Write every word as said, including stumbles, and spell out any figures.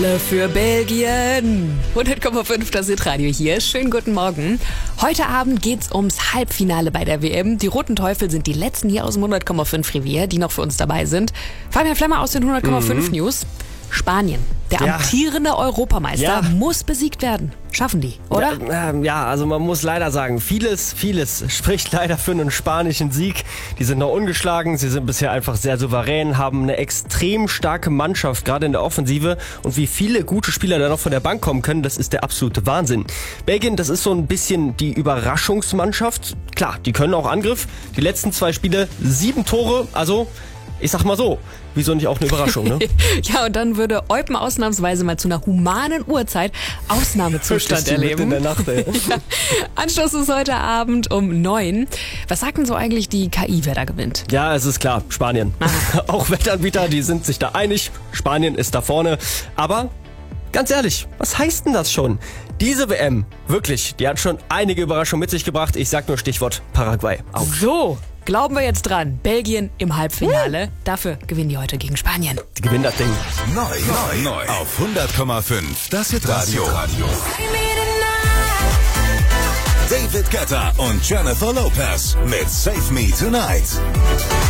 Für Belgien. hundert Komma fünf, das Hitradio hier. Schönen guten Morgen. Heute Abend geht's ums Halbfinale bei der W M. Die Roten Teufel sind die letzten hier aus dem hundert Komma fünf Revier, die noch für uns dabei sind. Fabian Flemmer aus den hundert Komma fünf mhm. News. Spanien, der ja. amtierende Europameister, ja. muss besiegt werden. Schaffen die, oder? Ja, äh, ja, also man muss leider sagen, vieles, vieles spricht leider für einen spanischen Sieg. Die sind noch ungeschlagen, sie sind bisher einfach sehr souverän, haben eine extrem starke Mannschaft, gerade in der Offensive. Und wie viele gute Spieler da noch von der Bank kommen können, das ist der absolute Wahnsinn. Belgien, das ist so ein bisschen die Überraschungsmannschaft. Klar, die können auch Angriff. Die letzten zwei Spiele, sieben Tore, also... Ich sag mal so, wieso nicht auch eine Überraschung, ne? Ja, und dann würde Eupen ausnahmsweise mal zu einer humanen Uhrzeit Ausnahmezustand erleben. In der Nacht, ey. Ja. Anschluss ist heute Abend um neun. Was sagt denn so eigentlich die K I, wer da gewinnt? Ja, es ist klar, Spanien. Auch Wettanbieter, die sind sich da einig. Spanien ist da vorne. Aber ganz ehrlich, was heißt denn das schon? Diese W M, wirklich, die hat schon einige Überraschungen mit sich gebracht. Ich sag nur Stichwort Paraguay. Auch so. Glauben wir jetzt dran. Belgien im Halbfinale. Dafür gewinnen die heute gegen Spanien. Die gewinnen das Ding. Neu, neu, neu. Auf hundert Komma fünf. Das Hitradio. David Guetta und Jennifer Lopez mit Save Me Tonight.